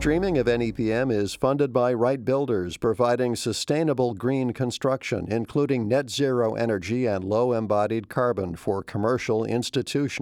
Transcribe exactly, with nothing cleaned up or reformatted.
Streaming of N E P M is funded by Wright Builders, providing sustainable green construction, including net zero energy and low embodied carbon for commercial, institutional,